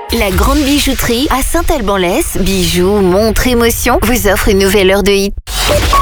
La grande bijouterie à Saint-Alban-l'Ès, bijoux, montres, émotions, vous offre une nouvelle heure de hit.